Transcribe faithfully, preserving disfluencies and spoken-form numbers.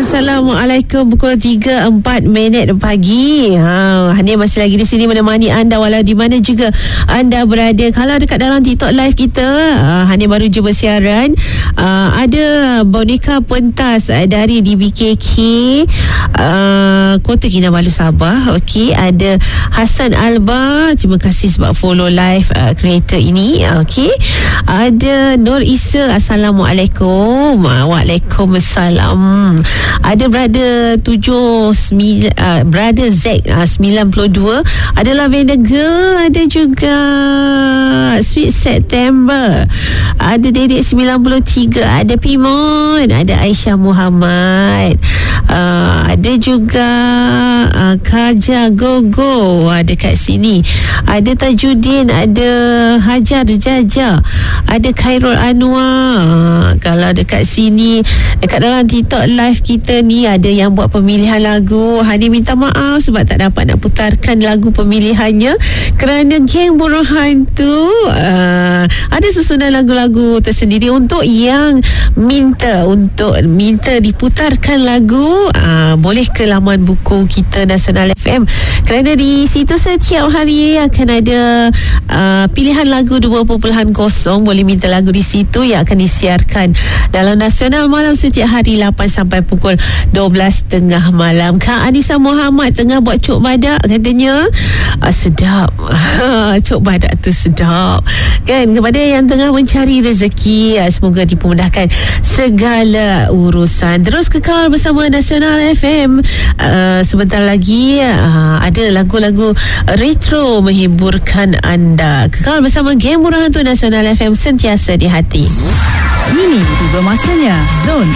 Assalamualaikum. Pukul tiga empat minit pagi. Ha, Hania masih lagi di sini menemani anda walau di mana juga anda berada. Kalau dekat dalam TikTok live kita, uh, Hania baru je bersiaran. Uh, ada boneka pentas uh, dari D B K K uh, Kota Kinabalu Sabah. Okey, ada Hassan Alba. Terima kasih sebab follow live uh, creator ini. Okey. Ada Nur Isa. Assalamualaikum. Uh, Waalaikumsalam. Ada brother tujuh sembilan, uh, brother Z uh, sembilan puluh dua. Ada Lavender Girl. Ada juga Sweet September. Ada Dedek sembilan puluh tiga. Ada Pimon. Ada Aisyah Muhammad. uh, Ada juga uh, Kaja Gogo. Ada kat sini. Ada Tajudin. Ada Hajar Jaja. Ada Khairul Anwar. uh, Kalau dekat sini, dekat dalam TikTok live kita ni, ada yang buat pemilihan lagu. Hani minta maaf sebab tak dapat nak putarkan lagu pemilihannya kerana geng buruh hantu uh, ada susunan lagu-lagu tersendiri untuk yang minta untuk minta diputarkan lagu. Uh, boleh ke laman buku kita Nasional F M kerana di situ setiap hari akan ada uh, pilihan lagu dua perpuluhan kosong. Boleh minta lagu di situ yang akan disiarkan dalam Nasional malam setiap hari lapan sampai pukul dua belas tengah malam. Kak Anissa Muhammad tengah buat cuk badak katanya. Ah, sedap. Cuk badak tu sedap. Kan, kepada yang tengah mencari rezeki, ah, semoga dipermudahkan segala urusan. Terus kekal bersama Nasional F M. Uh, sebentar lagi uh, ada lagu-lagu retro menghiburkan anda. Kekal bersama Game Murah Hantu Nasional F M, sentiasa di hati. Ini tiba masanya Zone